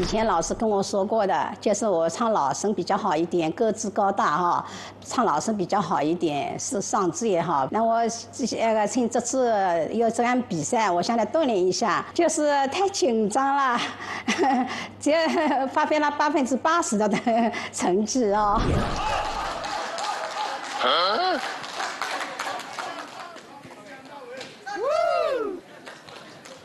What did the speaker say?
前老师跟我说过的，就是我唱老生比较好一点，个子高大哈，唱老生比较好一点，是上肢也好。那我趁这次有这样比赛，我想来锻炼一下，就是太紧张了，只发挥了80%的成绩哦。